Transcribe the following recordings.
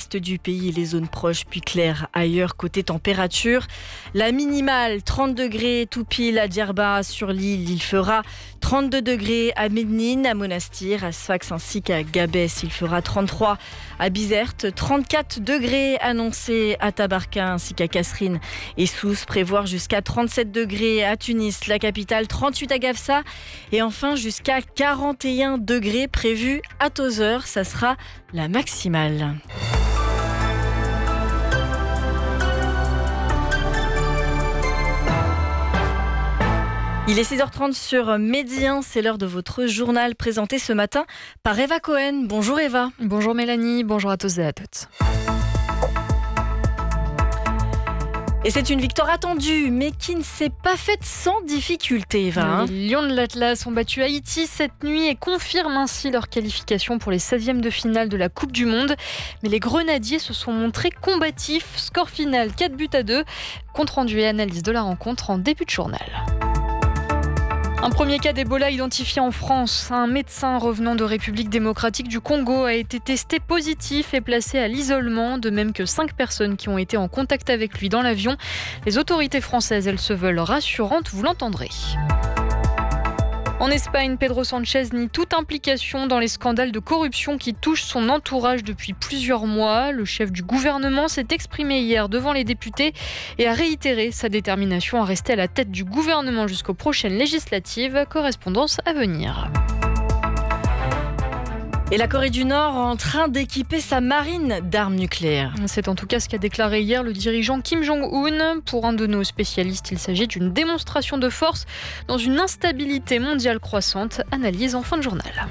l'ouest du pays et les zones proches, puis claires ailleurs côté température. La minimale, 30 degrés tout pile à Djerba sur l'île. Il fera 32 degrés à Mednine, à Monastir, à Sfax ainsi qu'à Gabès. Il fera 33 à Bizerte, 34 degrés annoncés à Tabarka ainsi qu'à Kasserine et Sousse. Prévoir jusqu'à 37 degrés à Tunis, la capitale, 38 à Gafsa et enfin jusqu'à 41 degrés prévus à Tozeur. Ça sera la maximale. Il est 6h30 sur Médien, c'est l'heure de votre journal présenté ce matin par Eva Cohen. Bonjour Eva. Bonjour Mélanie, bonjour à tous et à toutes. Et c'est une victoire attendue, mais qui ne s'est pas faite sans difficulté, Eva. Les Lions de l'Atlas ont battu Haïti cette nuit et confirment ainsi leur qualification pour les 16e de finale de la Coupe du Monde. Mais les Grenadiers se sont montrés combatifs. Score final 4-2. Compte rendu et analyse de la rencontre en début de journal. Un premier cas d'Ebola identifié en France. Un médecin revenant de République démocratique du Congo a été testé positif et placé à l'isolement, de même que 5 personnes qui ont été en contact avec lui dans l'avion. Les autorités françaises, elles se veulent rassurantes, vous l'entendrez. En Espagne, Pedro Sánchez nie toute implication dans les scandales de corruption qui touchent son entourage depuis plusieurs mois. Le chef du gouvernement s'est exprimé hier devant les députés et a réitéré sa détermination à rester à la tête du gouvernement jusqu'aux prochaines législatives. Correspondance à venir. Et la Corée du Nord en train d'équiper sa marine d'armes nucléaires. C'est en tout cas ce qu'a déclaré hier le dirigeant Kim Jong-un. Pour un de nos spécialistes, il s'agit d'une démonstration de force dans une instabilité mondiale croissante. Analyse en fin de journal.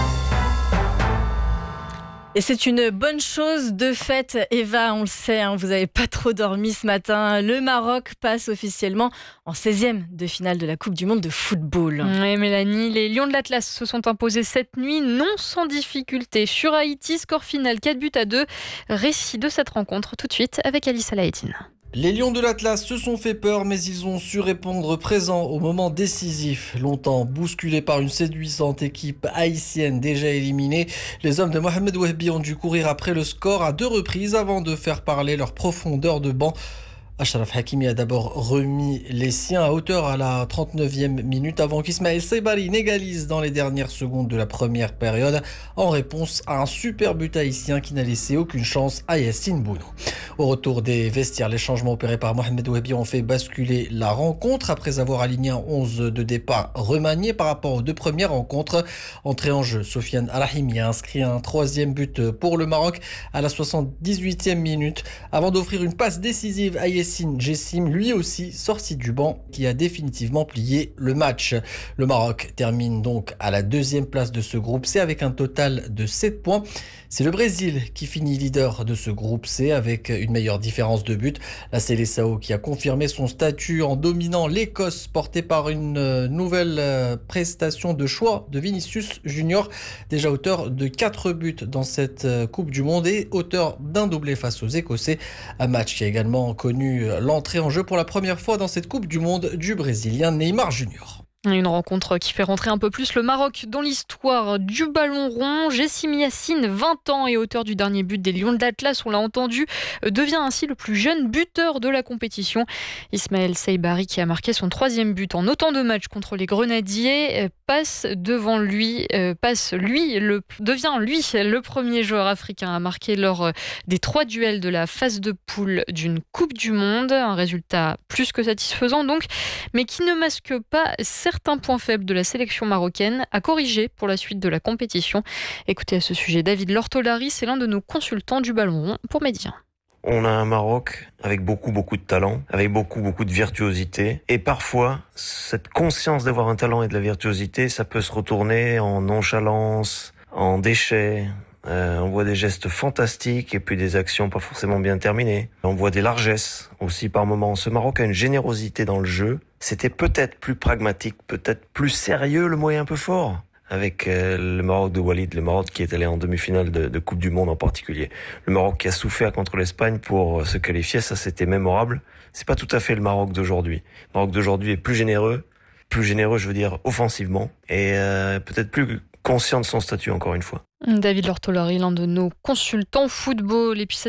Et c'est une bonne chose de fait, Eva, on le sait, vous n'avez pas trop dormi ce matin. Le Maroc passe officiellement en 16e de finale de la Coupe du Monde de football. Oui, Mélanie, les Lions de l'Atlas se sont imposés cette nuit, non sans difficulté. Sur Haïti, score final 4-2. Récit de cette rencontre tout de suite avec Alice Alaïtine. Les Lions de l'Atlas se sont fait peur, mais ils ont su répondre présent au moment décisif. Longtemps bousculés par une séduisante équipe haïtienne déjà éliminée, les hommes de Mohamed Wahbi ont dû courir après le score à 2 reprises avant de faire parler leur profondeur de banc. Achraf Hakimi a d'abord remis les siens à hauteur à la 39e minute avant qu'Ismaël Saibari n'égalise dans les dernières secondes de la première période en réponse à un super but haïtien qui n'a laissé aucune chance à Yassine Bounou. Au retour des vestiaires, les changements opérés par Mohamed Wahbi ont fait basculer la rencontre après avoir aligné un 11 de départ remanié par rapport aux 2 premières rencontres. Entrée en jeu, Sofiane Al-Rahimi a inscrit un 3e but pour le Maroc à la 78e minute avant d'offrir une passe décisive à Yassine Jessim, lui aussi sorti du banc, qui a définitivement plié le match. Le Maroc termine donc à la 2e place de ce groupe C avec un total de 7 points. C'est le Brésil qui finit leader de ce groupe C avec une meilleure différence de but. La Seleção qui a confirmé son statut en dominant l'Écosse, portée par une nouvelle prestation de choix de Vinicius Junior, déjà auteur de 4 buts dans cette Coupe du Monde et auteur d'un doublé face aux Écossais. Un match qui a également connu l'entrée en jeu pour la première fois dans cette Coupe du Monde du Brésilien Neymar Junior. Une rencontre qui fait rentrer un peu plus le Maroc dans l'histoire du ballon rond. Jessim Yassine, 20 ans et auteur du dernier but des Lions de l'Atlas, on l'a entendu, devient ainsi le plus jeune buteur de la compétition. Ismaël Saibari, qui a marqué son 3e but en autant de matchs contre les Grenadiers, devient le premier joueur africain à marquer lors des 3 duels de la phase de poule d'une Coupe du Monde. Un résultat plus que satisfaisant donc, mais qui ne masque pas certains points faibles de la sélection marocaine à corriger pour la suite de la compétition. Écoutez à ce sujet David Lortolari, c'est l'un de nos consultants du ballon rond pour Médien. On a un Maroc avec beaucoup de talent, avec beaucoup de virtuosité. Et parfois, cette conscience d'avoir un talent et de la virtuosité, ça peut se retourner en nonchalance, en déchets. On voit des gestes fantastiques et puis des actions pas forcément bien terminées. On voit des largesses aussi par moments. Ce Maroc a une générosité dans le jeu. C'était peut-être plus pragmatique, peut-être plus sérieux, le mot est un peu fort. Avec le Maroc de Walid, le Maroc qui est allé en demi-finale de Coupe du Monde en particulier. Le Maroc qui a souffert contre l'Espagne pour se qualifier, ça c'était mémorable. C'est pas tout à fait le Maroc d'aujourd'hui. Le Maroc d'aujourd'hui est plus généreux je veux dire offensivement, et peut-être plus conscient de son statut encore une fois. David Lortolari, l'un de nos consultants football. Et puis